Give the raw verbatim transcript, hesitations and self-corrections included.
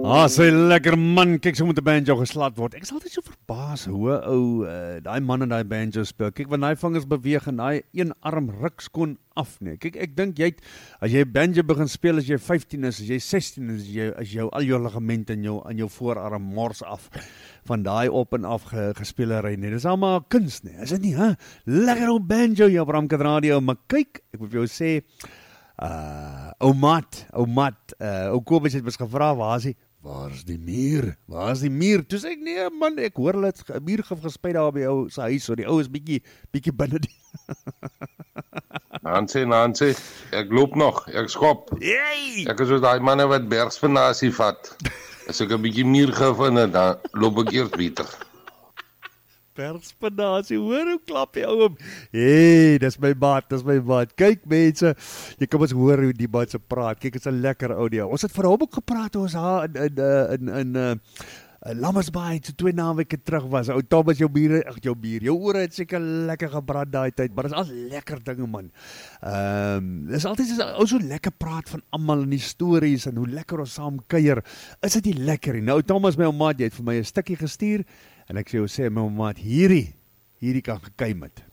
Ah, sy lekker man, kyk so moet 'n banjo geslaat word. Ek is altyd so verbaas hoe ou uh, daai man in daai banjo speel. Kyk wanneer daai vingers beweeg en daai een arm ruk skoon af nee. Kyk ek dink jy as jy banjo begin speel as jy vyftien is, as jy sestien is, as jy as jou al jou ligamente in jou aan jou voorarm mors af van daai op en af ge, gespelery nee. Dis almal kuns nee. Is dit nie, hè? Lekker ou banjo jou Bramkat Radio, maar kyk, ek moet vir jou sê Uh, ou mat, ou mat, uh, ou Kobus het ons gevra, waar is die, waar is die muur, waar is die muur, toe sê ek, nee man, ek hoor hulle het muur gespuit daar by ou sy huis, so die ou is bietjie, bietjie binne die. Nancy, Nancy, ek loop nog, ek skop, hey! Ek is so die manne wat bergspenasie vat, as ek een bietjie muur gevind, dan loop ek eers beter. Perspenasie, hoor hoe klap jy ou om. Hey, dis my maat, dis my maat. Kyk mense, jy kan ons hoor hoe die maat se praat. Kyk, dit is 'n lekker audio. Ons het vir hom ook gepraat toe ons daar in in in in uh, Lammersbaai so twee naweke terug was. Ou Thomas jou bier, ag jou bier. Jou ore het seker lekker gebrand daai tyd, maar dis al lekker dinge man. Ehm, um, dis altyd is ou so lekker praat van almal en die stories en hoe lekker ons saam kuier. Is dit nie lekker nie? Nou Thomas my ou maat, jy het vir my 'n stukkie gestuur. En ek sê, sê my maat, hierdie, hierdie kan gekuim het.